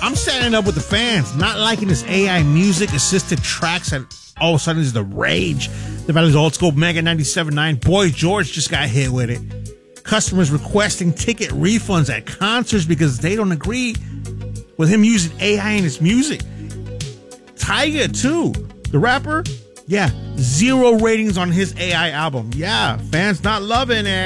I'm standing up with the fans, not liking this AI music assisted tracks and all of a sudden is the rage. The Valley's Old School Mega 97.9. Boy George just got hit with it. Customers requesting ticket refunds at concerts because they don't agree with him using AI in his music. Tyga, too. The rapper, 0 ratings on his AI album. Yeah, fans not loving it.